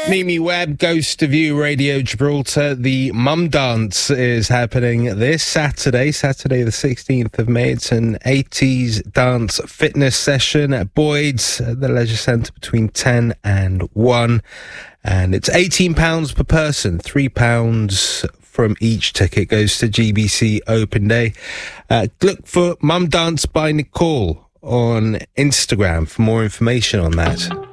Mimi Webb, Ghost of You, Radio Gibraltar. The Mum Dance is happening this Saturday, the 16th of May. It's an 80s dance fitness session at Boyd's at the Leisure Centre between 10 and 1. And it's £18 per person, £3 from each ticket goes to GBC Open Day. Look for Mum Dance by Nicole on Instagram for more information on that.